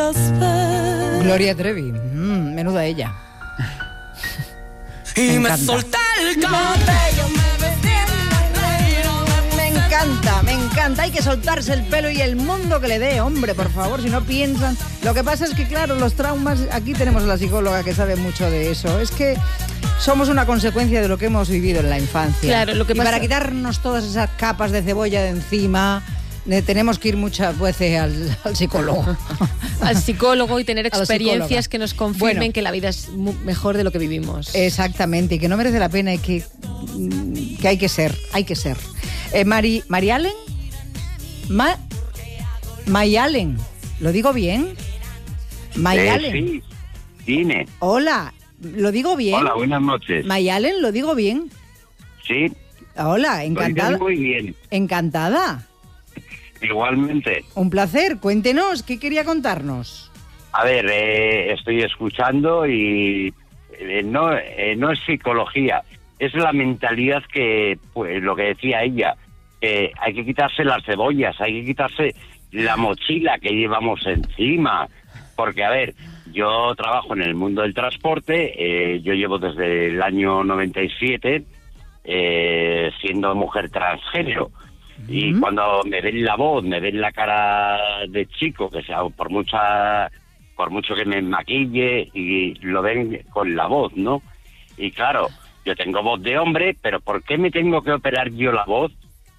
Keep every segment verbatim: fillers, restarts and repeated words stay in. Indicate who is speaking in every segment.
Speaker 1: Gloria Trevi, mm, menuda ella.
Speaker 2: Y
Speaker 1: me
Speaker 2: me
Speaker 1: encanta.
Speaker 2: solté el cabello, me vestí en
Speaker 1: Me encanta, me encanta. Hay que soltarse el pelo y el mundo que le dé, hombre, por favor, si no piensan. Lo que pasa es que, claro, los traumas, aquí tenemos a la psicóloga que sabe mucho de eso. Es que somos una consecuencia de lo que hemos vivido en la infancia.
Speaker 3: Claro, lo que
Speaker 1: y
Speaker 3: pasa...
Speaker 1: para quitarnos todas esas capas de cebolla de encima, eh, tenemos que ir muchas veces al, al psicólogo.
Speaker 3: Al psicólogo y tener
Speaker 1: A la
Speaker 3: experiencias
Speaker 1: psicóloga.
Speaker 3: que nos confirmen
Speaker 1: Bueno.
Speaker 3: que la vida es mu- mejor de lo que vivimos.
Speaker 1: Exactamente, y que no merece la pena y que, mm, que hay que ser, hay que ser. Eh, Mari, ¿Mari Allen? Ma, May Allen, ¿lo digo bien? May
Speaker 4: Eh,
Speaker 1: Allen.
Speaker 4: sí, dime.
Speaker 1: Hola, ¿lo digo bien?
Speaker 4: Hola, buenas noches.
Speaker 1: May Allen, ¿lo digo bien?
Speaker 4: Sí,
Speaker 1: Hola,
Speaker 4: lo
Speaker 1: encantada.
Speaker 4: dices muy bien.
Speaker 1: Encantada.
Speaker 4: Igualmente.
Speaker 1: Un placer, cuéntenos, ¿qué quería contarnos?
Speaker 4: A ver, eh, estoy escuchando y eh, no, eh, no es psicología, es la mentalidad que, pues, lo que decía ella, que hay que quitarse las cebollas, hay que quitarse la mochila que llevamos encima. Porque, a ver, yo trabajo en el mundo del transporte, eh, yo llevo desde el año noventa y siete eh, siendo mujer transgénero. Y
Speaker 1: Ujú.
Speaker 4: cuando me ven la voz, me ven la cara de chico, que sea por mucha, por mucho que me maquille, y lo ven con la voz, ¿no? Y claro, yo tengo voz de hombre, pero ¿por qué me tengo que operar yo la voz?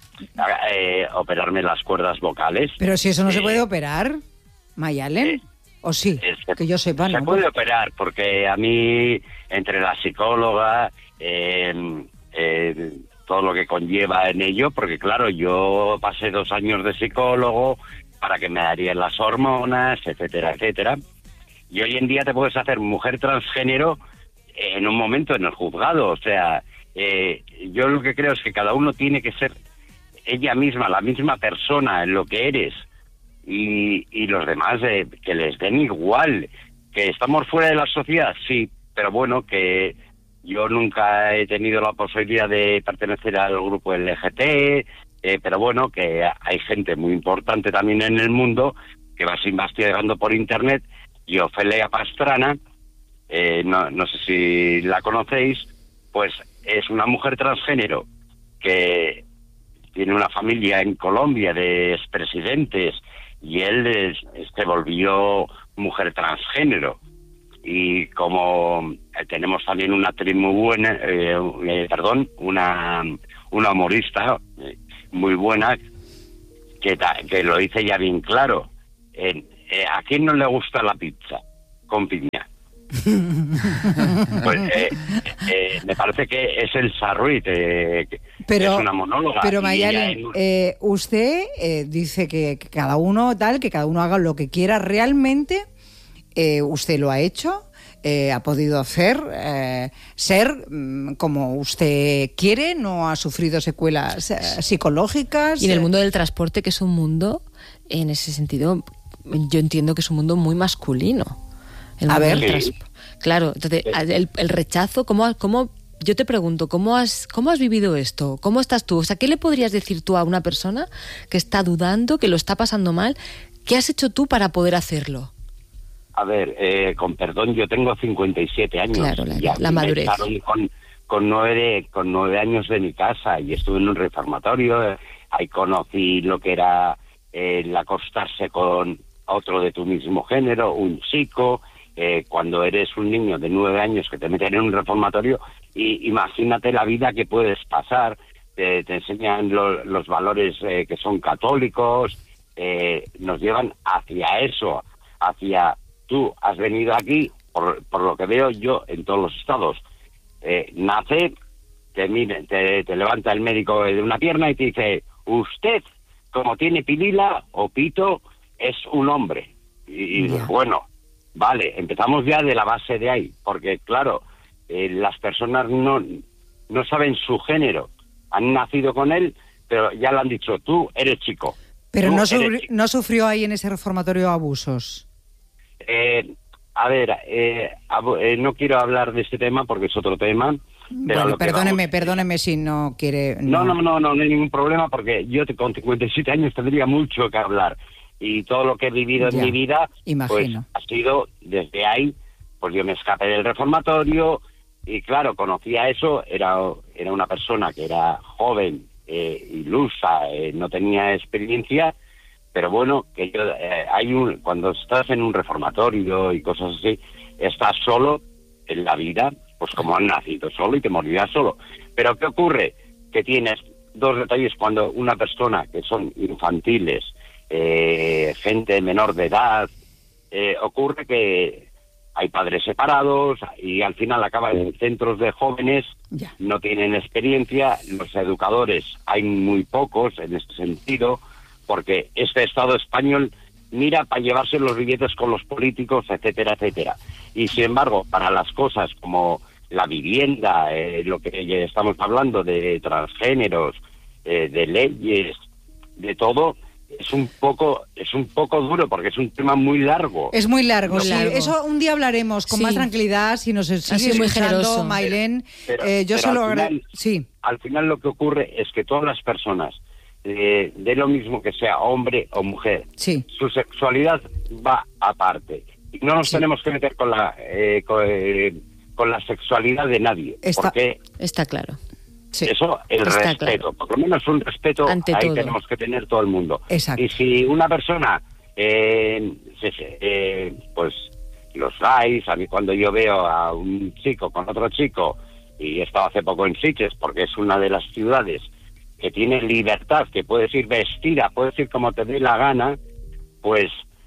Speaker 4: Eh, operarme las cuerdas vocales.
Speaker 1: Pero si eso no se
Speaker 4: Eh,
Speaker 1: puede operar, May Allen,
Speaker 4: eh,
Speaker 1: ¿o sí?
Speaker 4: es
Speaker 1: Que yo sepa,
Speaker 4: Se
Speaker 1: ¿no?
Speaker 4: puede operar, porque a mí, entre la psicóloga, eh, eh, todo lo que conlleva en ello, porque claro, yo pasé dos años de psicólogo para que me darían las hormonas, etcétera, etcétera. Y hoy en día te puedes hacer mujer transgénero en un momento en el juzgado. O sea, eh, yo lo que creo es que cada uno tiene que ser ella misma, la misma persona en lo que eres. Y, y los demás eh, que les den igual. Que estamos fuera de la sociedad, sí, pero bueno, que yo nunca he tenido la posibilidad de pertenecer al grupo L G T B, eh, pero bueno, que hay gente muy importante también en el mundo que vas investigando por internet. Y Ofelia Pastrana, eh, no, no sé si la conocéis, pues es una mujer transgénero que tiene una familia en Colombia de expresidentes, y él es, se volvió mujer transgénero. Y como eh, tenemos también una actriz muy buena, eh, eh, perdón, una, una humorista eh, muy buena, que, ta, que lo dice ya bien claro. Eh, eh, ¿A quién no le gusta la pizza con piña? Pues eh, eh, me parece que es el Sarruit, eh, que
Speaker 1: Pero,
Speaker 4: es una monóloga.
Speaker 1: pero
Speaker 4: y
Speaker 1: May
Speaker 4: ella
Speaker 1: Allen,
Speaker 4: es-
Speaker 1: eh, usted eh, dice que, que cada uno tal, que cada uno haga lo que quiera realmente. Eh, usted lo ha hecho, eh, ha podido hacer, eh, ser mm, como usted quiere, no ha sufrido secuelas eh, psicológicas.
Speaker 3: Y en el
Speaker 1: eh,
Speaker 3: mundo del transporte, que es un mundo, en ese sentido, yo entiendo que es un mundo muy masculino. El
Speaker 1: A
Speaker 3: mundo
Speaker 1: ver.
Speaker 3: del
Speaker 4: Sí.
Speaker 3: transp- Claro, entonces, el, el rechazo, ¿cómo, cómo, yo te pregunto, ¿cómo has, ¿cómo has vivido esto? ¿Cómo estás tú? O sea, ¿qué le podrías decir tú a una persona que está dudando, que lo está pasando mal? ¿Qué has hecho tú para poder hacerlo?
Speaker 4: A ver, eh, con perdón, yo tengo cincuenta y siete años.
Speaker 3: Claro, la-
Speaker 4: y a
Speaker 3: la
Speaker 4: mí me
Speaker 3: madurez.
Speaker 4: echaron con, con, nueve, con nueve años de mi casa, y estuve en un reformatorio. eh, ahí conocí lo que era eh, el acostarse con otro de tu mismo género, un chico. Eh, cuando eres un niño de nueve años que te meten en un reformatorio, y imagínate la vida que puedes pasar. Te, te enseñan lo, los valores eh, que son católicos, eh, nos llevan hacia eso, hacia... Tú has venido aquí, por, por lo que veo yo en todos los estados, eh, nace, te, mire, te, te levanta el médico de una pierna y te dice, usted, como tiene pilila o pito, es un hombre. Y, y
Speaker 1: Ya.
Speaker 4: bueno, vale, empezamos ya de la base de ahí, porque claro, eh, las personas no, no saben su género, han nacido con él, pero ya le han dicho, tú eres chico.
Speaker 1: Pero
Speaker 4: tú
Speaker 1: no,
Speaker 4: eres
Speaker 1: sufri-
Speaker 4: chico.
Speaker 1: no sufrió ahí en ese reformatorio abusos.
Speaker 4: Eh, a ver, eh, abu- eh, no quiero hablar de este tema porque es otro tema. Pero a
Speaker 1: Bueno,
Speaker 4: lo que
Speaker 1: perdóneme,
Speaker 4: vamos-
Speaker 1: perdóneme si no quiere...
Speaker 4: No, no, no, no, no hay ningún problema, porque yo te- con cincuenta y siete años tendría mucho que hablar. y todo lo que he vivido
Speaker 1: Ya,
Speaker 4: en mi vida,
Speaker 1: imagino.
Speaker 4: pues ha sido desde ahí, pues yo me escapé del reformatorio y claro, conocía eso, era, era una persona que era joven, eh, ilusa, eh, no tenía experiencia, pero bueno, que yo, eh, hay un, cuando estás en un reformatorio y cosas así, estás solo en la vida, pues como has nacido solo y te morirás solo. Pero ¿qué ocurre? Que tienes dos detalles cuando una persona que son infantiles, eh, gente menor de edad, eh, ocurre que hay padres separados y al final acaban en centros de jóvenes,
Speaker 1: Ya.
Speaker 4: no tienen experiencia, los educadores hay muy pocos en este sentido, porque este Estado español mira para llevarse los billetes con los políticos, etcétera, etcétera. Y sin embargo, para las cosas como la vivienda, eh, lo que ya estamos hablando de transgéneros, eh, de leyes, de todo, es un poco es un poco duro porque es un tema muy largo.
Speaker 1: Es muy largo,
Speaker 3: Muy
Speaker 1: sí.
Speaker 3: largo.
Speaker 1: Eso un día hablaremos con
Speaker 3: Sí.
Speaker 1: más tranquilidad si nos sigue
Speaker 3: sido muy
Speaker 1: escuchando,
Speaker 3: generoso.
Speaker 1: Mailén.
Speaker 4: Pero-
Speaker 1: Eh, yo
Speaker 4: pero
Speaker 1: se lo
Speaker 4: al
Speaker 1: agra-
Speaker 4: final-
Speaker 1: Sí,
Speaker 4: Al final lo que ocurre es que todas las personas, eh, de lo mismo que sea hombre o mujer,
Speaker 1: sí.
Speaker 4: su sexualidad va aparte. Y no nos
Speaker 1: Sí.
Speaker 4: tenemos que meter con la eh, con, eh, con la sexualidad de nadie,
Speaker 1: Está-
Speaker 4: porque
Speaker 3: Está claro.
Speaker 1: Sí.
Speaker 4: eso, el
Speaker 3: Está
Speaker 4: respeto,
Speaker 3: claro.
Speaker 4: por lo menos un respeto,
Speaker 3: Ante
Speaker 4: ahí
Speaker 3: todo.
Speaker 4: tenemos que tener todo el mundo.
Speaker 1: Exacto.
Speaker 4: Y si una persona, eh, se- se- eh, pues los gays, a mí cuando yo veo a un chico con otro chico, y he estado hace poco en Sitges, porque es una de las ciudades que tiene libertad, que puedes ir vestida, puedes ir como te dé la gana, pues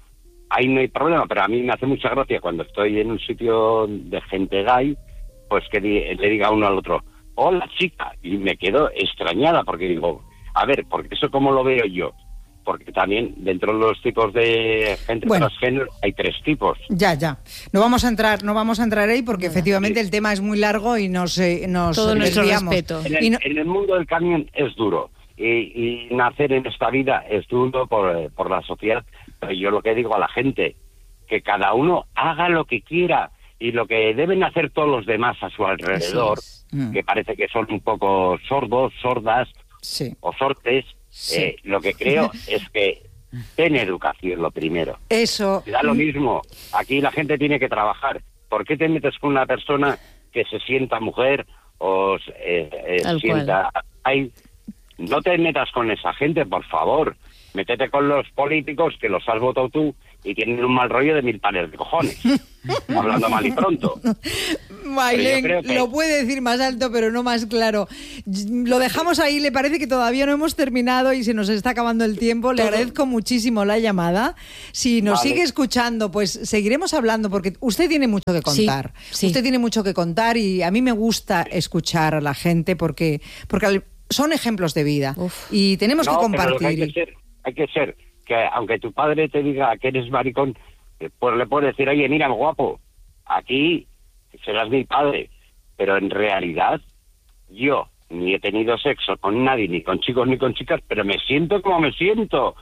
Speaker 4: ahí no hay problema, pero a mí me hace mucha gracia cuando estoy en un sitio de gente gay, pues que di- le diga uno al otro, hola chica, y me quedo extrañada porque digo, a ver, porque eso cómo lo veo yo, porque también dentro de los tipos de gente
Speaker 1: Bueno.
Speaker 4: transgénero hay tres tipos.
Speaker 1: Ya, ya. No vamos a entrar, no vamos a entrar ahí porque efectivamente el tema es muy largo y nos, eh, nos
Speaker 3: Todo nuestro
Speaker 1: desviamos.
Speaker 3: respeto.
Speaker 4: En el,
Speaker 1: Y no-
Speaker 4: en el mundo del camión es duro y, y nacer en esta vida es duro por, eh, por la sociedad, pero yo lo que digo a la gente, que cada uno haga lo que quiera y lo que deben hacer todos los demás a su alrededor,
Speaker 3: es.
Speaker 1: Mm.
Speaker 4: que parece que son un poco sordos, sordas
Speaker 1: Sí.
Speaker 4: o sortes,
Speaker 1: Sí.
Speaker 4: eh, lo que creo es que ten educación lo primero.
Speaker 1: Eso.
Speaker 4: Da lo mismo, aquí la gente tiene que trabajar. ¿Por qué te metes con una persona que se sienta mujer o eh, eh,
Speaker 3: Tal
Speaker 4: sienta... Ay, no te metas con esa gente, por favor. Métete con los políticos que los has votado tú y tienen un mal rollo de mil pares de cojones. Hablando mal y pronto.
Speaker 1: Mailén,
Speaker 4: Pero yo creo que-
Speaker 1: lo puede decir más alto, pero no más claro. Lo dejamos ahí, le parece que todavía no hemos terminado y se nos está acabando el tiempo. Le
Speaker 3: Todo.
Speaker 1: agradezco muchísimo la llamada. Si nos
Speaker 4: Vale.
Speaker 1: sigue escuchando, pues seguiremos hablando porque usted tiene mucho que
Speaker 3: Sí,
Speaker 1: contar.
Speaker 3: sí.
Speaker 1: Usted tiene mucho que contar y a mí me gusta escuchar a la gente porque, porque al- son ejemplos de vida
Speaker 3: Uf.
Speaker 1: y tenemos
Speaker 4: No,
Speaker 1: que
Speaker 4: pero lo que hay
Speaker 1: compartir.
Speaker 4: que ser, hay que ser, que aunque tu padre te diga que eres maricón, eh, pues le puedes decir, oye, mira, guapo, aquí serás mi padre, pero en realidad yo ni he tenido sexo con nadie, ni con chicos ni con chicas, pero me siento como me siento.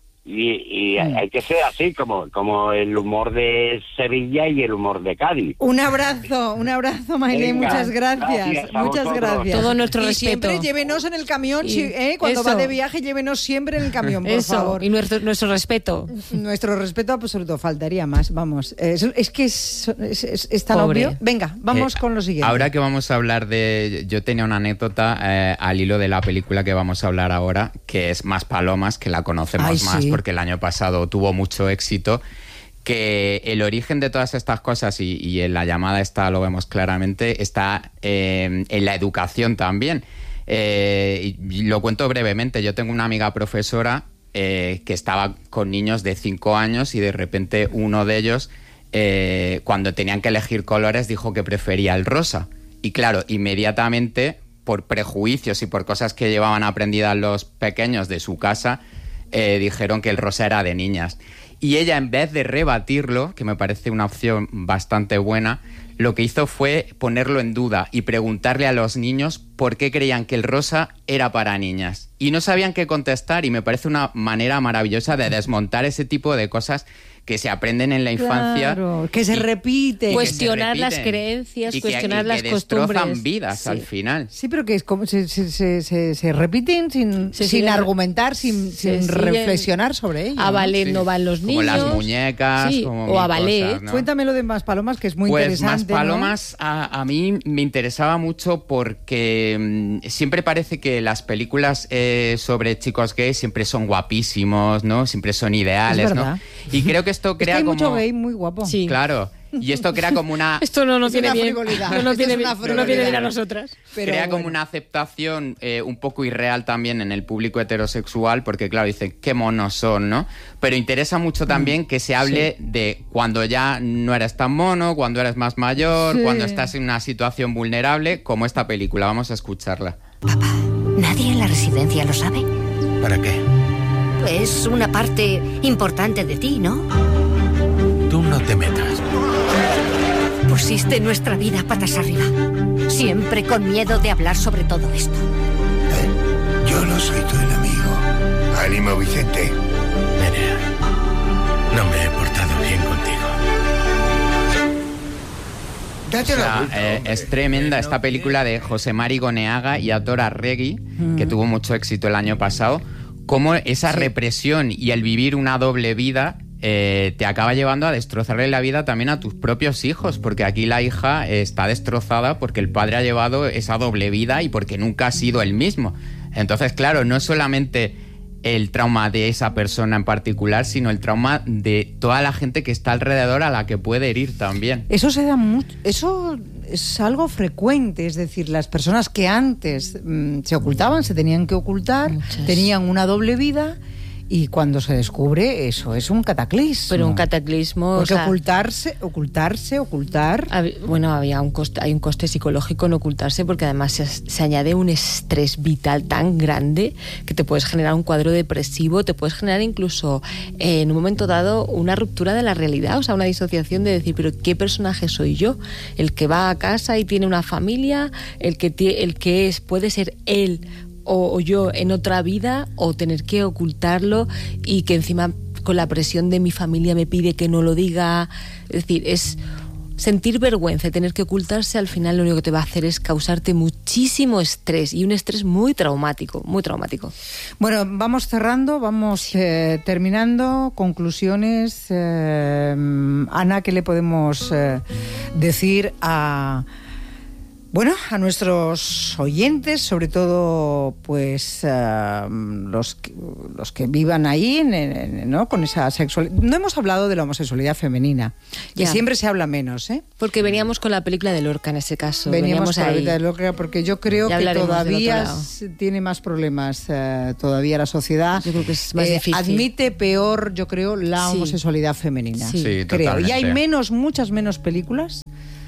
Speaker 4: Y, y
Speaker 1: Mm.
Speaker 4: hay que ser así, como, como el humor de Sevilla y el humor de Cádiz.
Speaker 1: Un abrazo, un abrazo, Mailén,
Speaker 4: Venga,
Speaker 1: muchas gracias,
Speaker 4: gracias a
Speaker 1: muchas
Speaker 4: vosotros.
Speaker 1: gracias.
Speaker 3: Todo nuestro
Speaker 1: y
Speaker 3: respeto.
Speaker 1: siempre llévenos en el camión,
Speaker 3: Y
Speaker 1: si- ¿eh? cuando
Speaker 3: eso.
Speaker 1: va de viaje, llévenos siempre en el camión, por
Speaker 3: Eso,
Speaker 1: favor.
Speaker 3: y nuestro, nuestro respeto.
Speaker 1: Nuestro respeto absoluto, faltaría más, vamos. Es, es que es, es- es- es tan
Speaker 3: Pobre.
Speaker 1: obvio. Venga, vamos
Speaker 5: Eh,
Speaker 1: con lo siguiente.
Speaker 5: Ahora que vamos a hablar de... Yo tenía una anécdota eh, al hilo de la película que vamos a hablar ahora, que es Más Palomas, que la conocemos
Speaker 1: Ay,
Speaker 5: más
Speaker 1: sí.
Speaker 5: porque el año pasado tuvo mucho éxito, que el origen de todas estas cosas, y, y en la llamada esta lo vemos claramente, está eh, en la educación también. Eh, y lo cuento brevemente. Yo tengo una amiga profesora eh, que estaba con niños de cinco años y de repente uno de ellos, eh, cuando tenían que elegir colores, dijo que prefería el rosa. Y claro, inmediatamente, por prejuicios y por cosas que llevaban aprendidas los pequeños de su casa, eh, dijeron que el rosa era de niñas. Y ella, en vez de rebatirlo, que me parece una opción bastante buena, lo que hizo fue ponerlo en duda y preguntarle a los niños por qué creían que el rosa era para niñas. Y no sabían qué contestar, y me parece una manera maravillosa de desmontar ese tipo de cosas que se aprenden en la infancia.
Speaker 1: Claro, que se
Speaker 5: y-
Speaker 1: repite.
Speaker 5: y que
Speaker 3: Cuestionar
Speaker 5: se
Speaker 3: las
Speaker 5: repiten,
Speaker 3: creencias,
Speaker 5: y que-
Speaker 3: cuestionar
Speaker 5: y
Speaker 3: las
Speaker 5: que destrozan
Speaker 3: costumbres.
Speaker 5: vidas
Speaker 3: Sí.
Speaker 5: al final.
Speaker 1: Sí, pero que es como se, se, se, se- se repiten sin,
Speaker 3: Se
Speaker 1: sin
Speaker 3: siguen-
Speaker 1: argumentar, sin,
Speaker 3: se
Speaker 1: sin
Speaker 3: siguen-
Speaker 1: reflexionar sobre ello.
Speaker 3: A
Speaker 1: ¿no?
Speaker 3: ballet
Speaker 5: Sí.
Speaker 3: no van los
Speaker 5: Como
Speaker 3: niños.
Speaker 5: las muñecas,
Speaker 3: Sí,
Speaker 5: como
Speaker 3: o a
Speaker 5: mil
Speaker 3: ballet.
Speaker 5: cosas, ¿no?
Speaker 1: Cuéntamelo de Más Palomas, que es muy
Speaker 5: Pues
Speaker 1: interesante.
Speaker 5: Más
Speaker 1: ¿no?
Speaker 5: Palomas a, a mí me interesaba mucho porque mm, siempre parece que las películas eh, sobre chicos gays siempre son guapísimos, ¿no? Siempre son ideales,
Speaker 1: Es
Speaker 5: ¿no?
Speaker 1: verdad.
Speaker 5: Y creo que esto
Speaker 1: Es que
Speaker 5: crea
Speaker 1: hay
Speaker 5: como...
Speaker 1: mucho gay muy guapo.
Speaker 3: Sí.
Speaker 5: Claro. Y esto crea como una...
Speaker 3: Esto no nos
Speaker 1: Es
Speaker 3: viene
Speaker 1: una
Speaker 3: bien.
Speaker 1: frivolidad.
Speaker 3: No nos
Speaker 1: Esto
Speaker 3: viene
Speaker 1: es
Speaker 3: bien,
Speaker 1: una
Speaker 3: no nos viene bien a
Speaker 1: frivolidad.
Speaker 3: nosotras.
Speaker 1: Pero
Speaker 5: crea como
Speaker 1: bueno.
Speaker 5: una aceptación eh, un poco irreal también en el público heterosexual, porque claro, dicen, qué monos son, ¿no? Pero interesa mucho también que se hable de cuando ya no eres tan mono, cuando eres más mayor,
Speaker 1: Sí.
Speaker 5: cuando estás en una situación vulnerable, como esta película. Vamos a escucharla.
Speaker 6: Papá, ¿nadie en la residencia lo sabe?
Speaker 7: ¿Para qué?
Speaker 6: Es una parte importante de ti, ¿no?
Speaker 7: Tú no te metas.
Speaker 6: Pusiste nuestra vida patas arriba. Siempre con miedo de hablar sobre todo esto.
Speaker 8: ¿Eh? Yo no soy tu enemigo. Ánimo, Vicente.
Speaker 7: Nerea, no me he portado bien contigo.
Speaker 8: Date
Speaker 5: O
Speaker 8: la
Speaker 5: sea,
Speaker 8: vuelta,
Speaker 5: eh,
Speaker 8: hombre.
Speaker 5: es tremenda esta película de José Mari Goneaga y Aitor Arregui, que tuvo mucho éxito el año pasado. Cómo esa represión y el vivir una doble vida eh, te acaba llevando a destrozarle la vida también a tus propios hijos, porque aquí la hija eh, está destrozada porque el padre ha llevado esa doble vida y porque nunca ha sido el mismo. Entonces, claro, no solamente el trauma de esa persona en particular, sino el trauma de toda la gente que está alrededor a la que puede herir también.
Speaker 1: Eso se da mucho, eso es algo frecuente, es decir, las personas que antes mm, se ocultaban, se tenían que ocultar,
Speaker 3: Muchas.
Speaker 1: tenían una doble vida y cuando se descubre eso es un cataclismo.
Speaker 3: Pero un cataclismo.
Speaker 1: Porque
Speaker 3: o sea,
Speaker 1: ocultarse, ocultarse, ocultar.
Speaker 3: hab- bueno, había un coste, hay un coste psicológico en ocultarse porque además se, se añade un estrés vital tan grande que te puedes generar un cuadro depresivo, te puedes generar incluso eh, en un momento dado una ruptura de la realidad, o sea, una disociación de decir, pero ¿qué personaje soy yo? El que va a casa y tiene una familia, el que, tie- el que es, puede ser él o, o yo en otra vida, o tener que ocultarlo y que encima con la presión de mi familia me pide que no lo diga. Es decir, es sentir vergüenza y tener que ocultarse, al final lo único que te va a hacer es causarte muchísimo estrés, y un estrés muy traumático, muy traumático.
Speaker 1: Bueno, vamos cerrando, vamos eh, terminando. Conclusiones. eh, Ana, ¿qué le podemos eh, decir a... Bueno, a nuestros oyentes, sobre todo, pues eh, los, que, los que vivan ahí, en, en- ¿no? Con esa sexualidad. No hemos hablado de la homosexualidad femenina, que
Speaker 3: Ya.
Speaker 1: siempre se habla menos, ¿eh?
Speaker 3: Porque veníamos con la película de Lorca en ese caso.
Speaker 1: Veníamos con la
Speaker 3: ahí.
Speaker 1: vida de loca, porque yo creo
Speaker 3: Ya
Speaker 1: que
Speaker 3: hablaremos del
Speaker 1: todavía
Speaker 3: otro lado.
Speaker 1: s- tiene más problemas eh, todavía la sociedad.
Speaker 3: Yo creo que es más difícil.
Speaker 1: Admite peor, yo creo, la
Speaker 3: Sí.
Speaker 1: homosexualidad femenina.
Speaker 3: Sí.
Speaker 5: Sí,
Speaker 1: creo. Y hay
Speaker 5: totalmente.
Speaker 1: menos, muchas menos películas.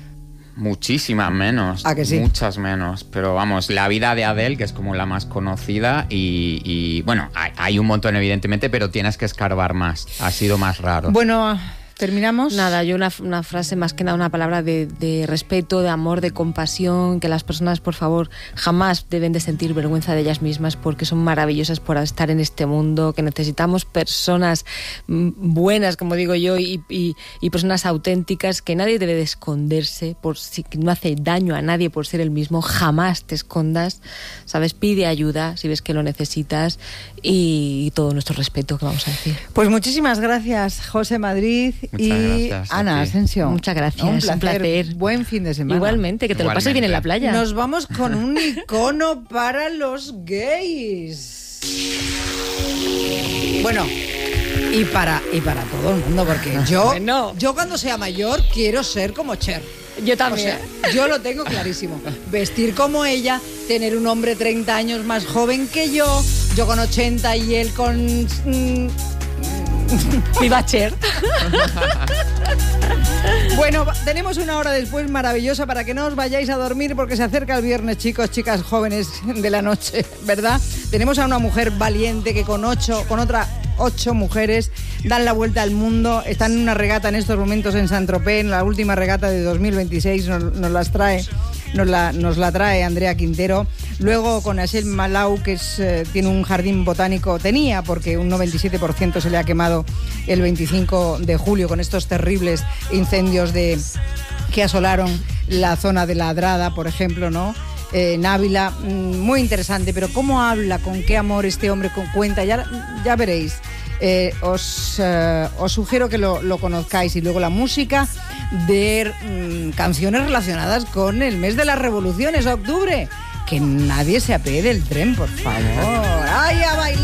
Speaker 5: Muchísimas menos.
Speaker 1: ¿A que sí?
Speaker 5: Muchas menos. Pero vamos, la vida de Adele, que es como la más conocida, y, y, bueno, hay, hay un montón evidentemente, pero tienes que escarbar más. Ha sido más raro.
Speaker 1: Bueno, terminamos.
Speaker 3: Nada, yo una, una frase, más que nada una palabra de, de respeto, de amor, de compasión, que las personas, por favor, jamás deben de sentir vergüenza de ellas mismas, porque son maravillosas por estar en este mundo, que necesitamos personas mm, buenas, como digo yo, y, y, y personas auténticas, que nadie debe de esconderse, por si que no hace daño a nadie por ser el mismo. Jamás te escondas, ¿sabes? Pide ayuda si ves que lo necesitas, y, todo nuestro respeto, que vamos a decir.
Speaker 1: Pues muchísimas gracias, José Madrid
Speaker 5: Muchas
Speaker 1: y
Speaker 5: gracias a
Speaker 1: Ana
Speaker 5: ti.
Speaker 1: Asensio.
Speaker 3: Muchas gracias,
Speaker 1: Un
Speaker 3: un
Speaker 1: placer.
Speaker 3: placer.
Speaker 1: Buen fin de semana.
Speaker 3: Igualmente, que te lo pases bien en la playa.
Speaker 1: Nos vamos con un icono para los gays. Bueno, y para, y para todo el mundo, porque yo,
Speaker 3: Bueno.
Speaker 1: yo cuando sea mayor quiero ser como Cher.
Speaker 3: Yo
Speaker 1: O
Speaker 3: también.
Speaker 1: sea, yo lo tengo clarísimo. Vestir como ella, tener un hombre treinta años más joven que yo, yo con ochenta y él con... mm,
Speaker 3: Viva Cher.
Speaker 1: Bueno, tenemos una hora después maravillosa para que no os vayáis a dormir, porque se acerca el viernes, chicos, chicas jóvenes de la noche, ¿verdad? Tenemos a una mujer valiente que con ocho, con otras ocho mujeres dan la vuelta al mundo. Están en una regata en estos momentos en Saint-Tropez, en la última regata de dos mil veintiséis, nos, nos las trae nos la, nos la trae Andrea Quintero. Luego con Asel Malau, que es, eh, tiene un jardín botánico, tenía, porque un noventa y siete por ciento se le ha quemado el veinticinco de julio con estos terribles incendios de, que asolaron la zona de la Adrada, por ejemplo, ¿no? Eh, en Ávila, muy interesante, pero cómo habla, con qué amor este hombre con cuenta, ya, ya veréis. Eh, os, eh, os sugiero que lo, lo conozcáis. Y luego la música de mm, canciones relacionadas con el mes de las revoluciones, octubre. Que nadie se apee del tren, por favor. ¡Ay, a bailar!